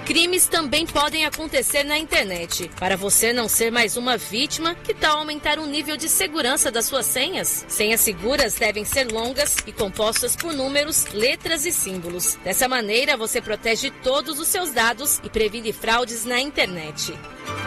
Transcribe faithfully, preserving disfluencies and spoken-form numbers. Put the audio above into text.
Crimes também podem acontecer na internet. Para você não ser mais uma vítima, que tal aumentar o nível de segurança das suas senhas? Senhas seguras devem ser longas e compostas por números, letras e símbolos. Dessa maneira, você protege todos os seus dados e previne fraudes na internet.